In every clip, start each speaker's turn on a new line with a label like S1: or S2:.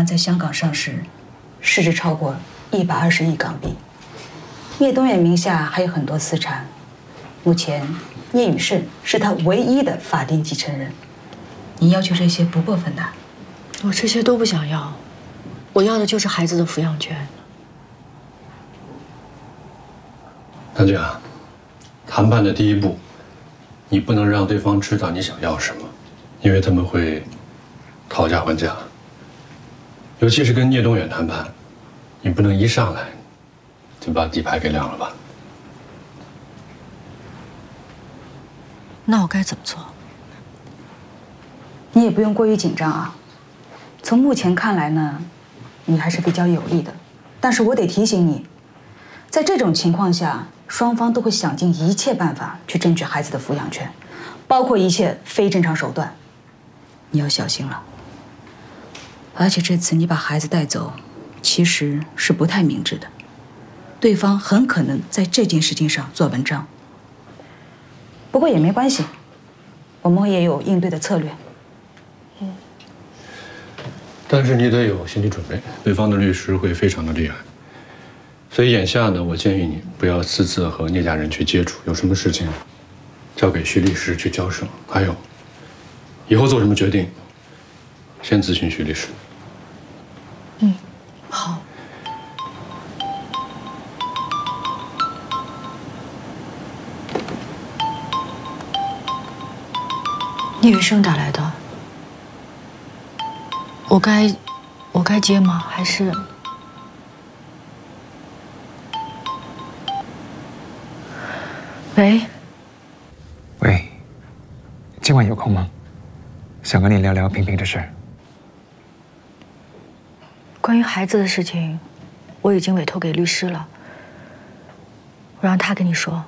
S1: 湾在香港上市，市值超过120亿港币。聂东远名下还有很多私产，目前聂宇胜是他唯一的法定继承人。你要求这些不过分的。
S2: 我这些都不想要，我要的就是孩子的抚养权。
S3: 大姐啊，谈判的第一步，你不能让对方知道你想要什么，因为他们会讨价还价。尤其是跟聂东远谈判，你不能一上来就把底牌给亮了吧？
S2: 那我该怎么做？
S1: 你也不用过于紧张啊。从目前看来呢，你还是比较有利的。但是我得提醒你，在这种情况下，双方都会想尽一切办法去争取孩子的抚养权，包括一切非正常手段。你要小心了。而且这次你把孩子带走，其实是不太明智的。对方很可能在这件事情上做文章。不过也没关系，我们也有应对的策略。
S3: 但是你得有心理准备，对方的律师会非常的厉害。所以眼下呢，我建议你不要私自和聂家人去接触，有什么事情交给徐律师去交涉。还有，以后做什么决定，先咨询徐律师。
S2: 好。聂宇生打来的，我该接吗？还是？喂。
S4: 喂，今晚有空吗？想跟你聊聊萍萍的事。
S2: 关于孩子的事情，我已经委托给律师了，我让他跟你说。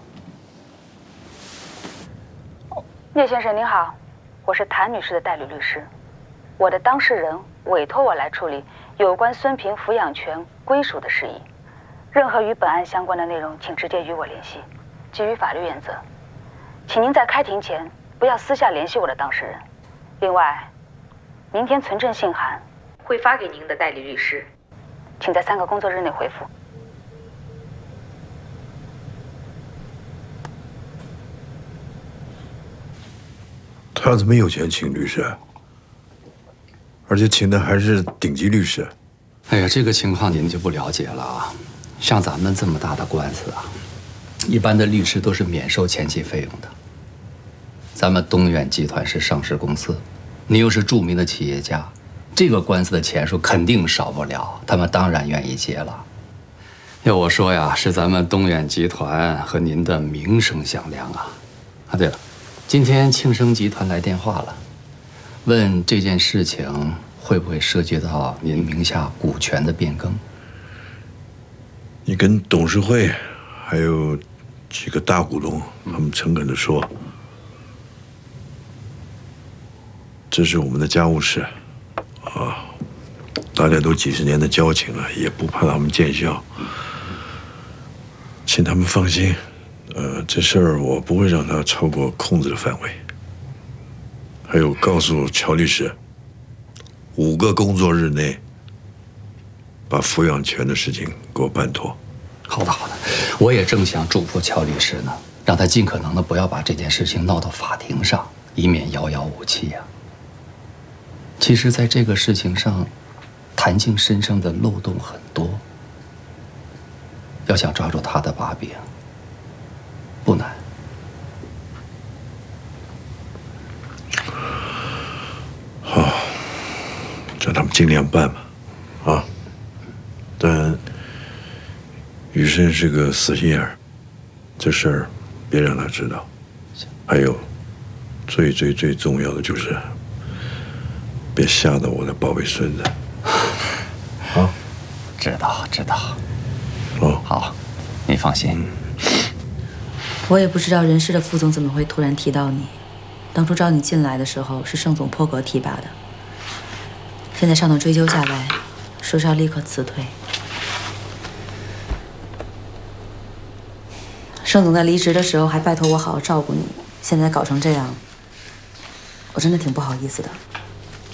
S1: 聂先生您好，我是谭女士的代理律师，我的当事人委托我来处理有关孙萍抚养权归属的事宜，任何与本案相关的内容，请直接与我联系。基于法律原则，请您在开庭前不要私下联系我的当事人。另外，明天存证信函会发给您的代理律师，请在3个工作日内回复。
S5: 他怎么有钱请律师？而且请的还是顶级律师。
S6: 哎呀，这个情况您就不了解了啊！像咱们这么大的官司啊，一般的律师都是免收前期费用的。咱们东远集团是上市公司，你又是著名的企业家，这个官司的钱数肯定少不了，他们当然愿意接了。要我说呀，是咱们东远集团和您的名声响亮啊！啊，对了，今天庆生集团来电话了，问这件事情会不会涉及到您名下股权的变更？
S5: 你跟董事会还有几个大股东，他们诚恳地说，这是我们的家务事，啊，大家都几十年的交情了，也不怕他们见笑，请他们放心。这事儿我不会让他超过控制的范围。还有，告诉乔律师，5个工作日内把抚养权的事情给我办妥。
S6: 好的，好的，我也正想嘱咐乔律师呢，让他尽可能的不要把这件事情闹到法庭上，以免遥遥无期呀。其实，在这个事情上，谭静身上的漏洞很多，要想抓住他的把柄，不难。
S5: 好，让他们尽量办吧，啊！但雨生是个死心眼儿，这事儿别让他知道。还有，最重要的就是，别吓到我的宝贝孙子。啊，
S6: 知道。
S5: 哦，
S6: 好，你放心。
S1: 我也不知道人事的副总怎么会突然提到你。当初招你进来的时候是盛总破格提拔的，现在上头追究下来，说是要立刻辞退。盛总在离职的时候还拜托我好好照顾你，现在搞成这样，我真的挺不好意思的。